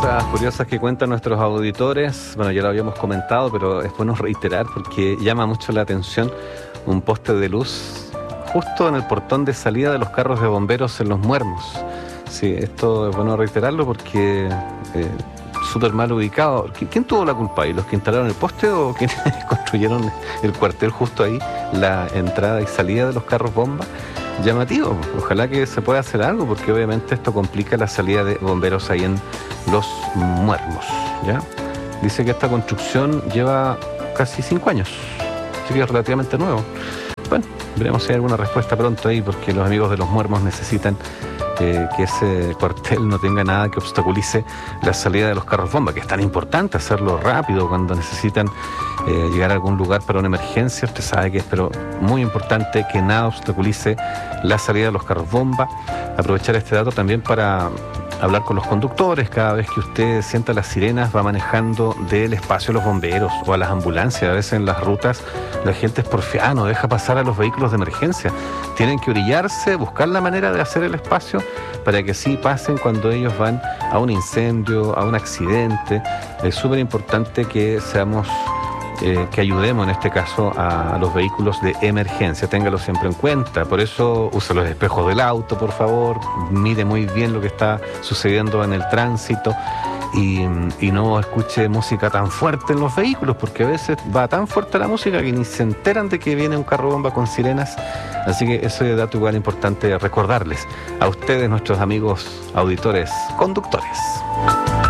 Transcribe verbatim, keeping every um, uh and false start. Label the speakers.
Speaker 1: cosas curiosas que cuentan nuestros auditores. Bueno, ya lo habíamos comentado, pero es bueno reiterar porque llama mucho la atención un poste de luz justo en el portón de salida de los carros de bomberos en Los Muermos. Sí, esto es bueno reiterarlo porque eh, súper mal ubicado. ¿Quién tuvo la culpa ahí? ¿Los que instalaron el poste o quienes construyeron el cuartel justo ahí, la entrada y salida de los carros bomba? Llamativo, ojalá que se pueda hacer algo porque obviamente esto complica la salida de bomberos ahí en Los Muermos, ¿ya? Dice que esta construcción lleva casi cinco años, así que es relativamente nuevo. Bueno, veremos si hay alguna respuesta pronto ahí porque los amigos de Los Muermos necesitan eh, que ese cuartel no tenga nada que obstaculice la salida de los carros bomba, que es tan importante hacerlo rápido cuando necesitan eh, llegar a algún lugar para una emergencia. Usted sabe que es pero muy importante que nada obstaculice la salida de los carros bomba. Aprovechar este dato también para hablar con los conductores. Cada vez que usted sienta las sirenas va manejando del espacio a los bomberos o a las ambulancias. A veces en las rutas la gente es porfiada, no deja pasar a los vehículos de emergencia. Tienen que orillarse, buscar la manera de hacer el espacio para que sí pasen cuando ellos van a un incendio, a un accidente. Es súper importante que seamos Eh, que ayudemos en este caso a, a los vehículos de emergencia. Téngalo siempre en cuenta. Por eso use los espejos del auto, por favor. Mire muy bien lo que está sucediendo en el tránsito y, y no escuche música tan fuerte en los vehículos, porque a veces va tan fuerte la música que ni se enteran de que viene un carro bomba con sirenas. Así que ese dato igual importante recordarles a ustedes, nuestros amigos auditores conductores.